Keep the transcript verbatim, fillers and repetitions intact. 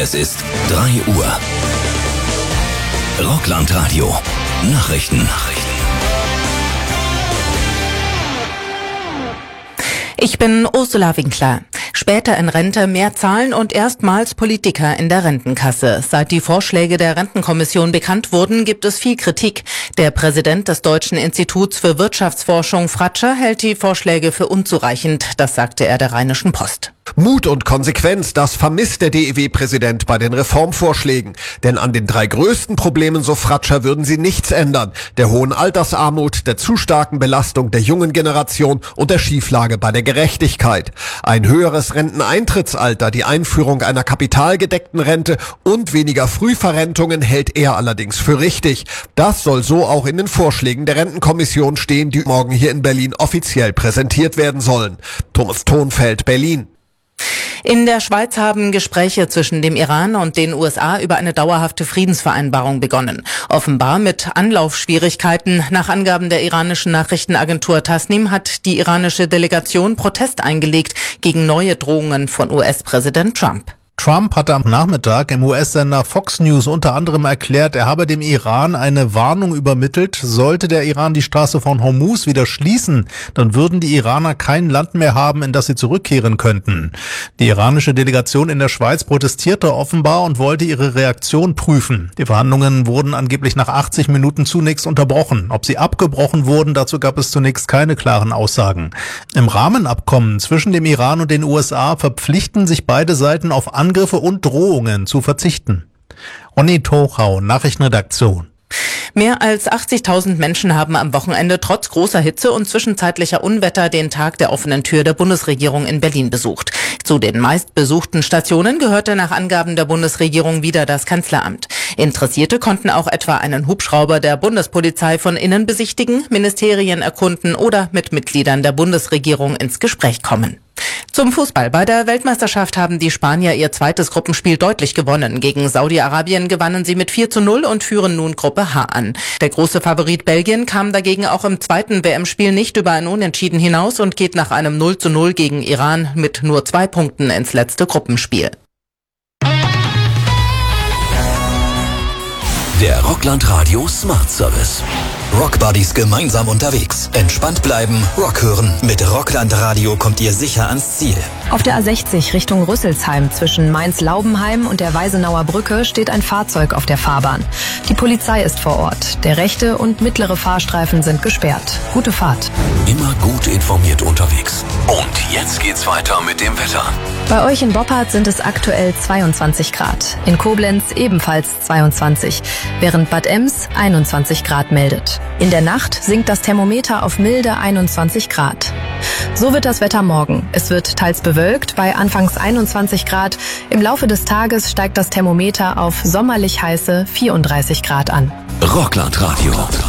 Es ist drei Uhr. Rockland-Radio. Nachrichten. Nachrichten. Ich bin Ursula Winkler. Später in Rente mehr zahlen und erstmals Politiker in der Rentenkasse. Seit die Vorschläge der Rentenkommission bekannt wurden, gibt es viel Kritik. Der Präsident des Deutschen Instituts für Wirtschaftsforschung, Fratscher, hält die Vorschläge für unzureichend. Das sagte er der Rheinischen Post. Mut und Konsequenz, das vermisst der D E W-Präsident bei den Reformvorschlägen. Denn an den drei größten Problemen, so Fratscher, würden sie nichts ändern. Der hohen Altersarmut, der zu starken Belastung der jungen Generation und der Schieflage bei der Gerechtigkeit. Ein höheres Renteneintrittsalter, die Einführung einer kapitalgedeckten Rente und weniger Frühverrentungen hält er allerdings für richtig. Das soll so auch in den Vorschlägen der Rentenkommission stehen, die morgen hier in Berlin offiziell präsentiert werden sollen. Thomas Thonfeld, Berlin. In der Schweiz haben Gespräche zwischen dem Iran und den U S A über eine dauerhafte Friedensvereinbarung begonnen. Offenbar mit Anlaufschwierigkeiten. Nach Angaben der iranischen Nachrichtenagentur Tasnim hat die iranische Delegation Protest eingelegt gegen neue Drohungen von U S-Präsident Trump. Trump hatte am Nachmittag im U S-Sender Fox News unter anderem erklärt, er habe dem Iran eine Warnung übermittelt. Sollte der Iran die Straße von Hormuz wieder schließen, dann würden die Iraner kein Land mehr haben, in das sie zurückkehren könnten. Die iranische Delegation in der Schweiz protestierte offenbar und wollte ihre Reaktion prüfen. Die Verhandlungen wurden angeblich nach achtzig Minuten zunächst unterbrochen. Ob sie abgebrochen wurden, dazu gab es zunächst keine klaren Aussagen. Im Rahmenabkommen zwischen dem Iran und den U S A verpflichten sich beide Seiten auf Angriffe und Drohungen zu verzichten. Onni Tochau, Nachrichtenredaktion. Mehr als achtzigtausend Menschen haben am Wochenende trotz großer Hitze und zwischenzeitlicher Unwetter den Tag der offenen Tür der Bundesregierung in Berlin besucht. Zu den meistbesuchten Stationen gehörte nach Angaben der Bundesregierung wieder das Kanzleramt. Interessierte konnten auch etwa einen Hubschrauber der Bundespolizei von innen besichtigen, Ministerien erkunden oder mit Mitgliedern der Bundesregierung ins Gespräch kommen. Zum Fußball. Bei der Weltmeisterschaft haben die Spanier ihr zweites Gruppenspiel deutlich gewonnen. Gegen Saudi-Arabien gewannen sie mit vier zu null und führen nun Gruppe H an. Der große Favorit Belgien kam dagegen auch im zweiten W M-Spiel nicht über ein Unentschieden hinaus und geht nach einem null zu null gegen Iran mit nur zwei Punkten ins letzte Gruppenspiel. Der Rockland Radio Smart Service. Rock Buddies gemeinsam unterwegs. Entspannt bleiben, Rock hören. Mit Rockland Radio kommt ihr sicher ans Ziel. Auf der A sechzig Richtung Rüsselsheim zwischen Mainz-Laubenheim und der Weisenauer Brücke steht ein Fahrzeug auf der Fahrbahn. Die Polizei ist vor Ort. Der rechte und mittlere Fahrstreifen sind gesperrt. Gute Fahrt. Immer gut informiert unterwegs. Und jetzt geht's weiter mit dem Wetter. Bei euch in Boppard sind es aktuell zweiundzwanzig Grad. In Koblenz ebenfalls zweiundzwanzig, während Bad Ems einundzwanzig Grad meldet. In der Nacht sinkt das Thermometer auf milde einundzwanzig Grad. So wird das Wetter morgen. Es wird teils bewölkt bei anfangs einundzwanzig Grad. Im Laufe des Tages steigt das Thermometer auf sommerlich heiße vierunddreißig Grad an. Rockland Radio.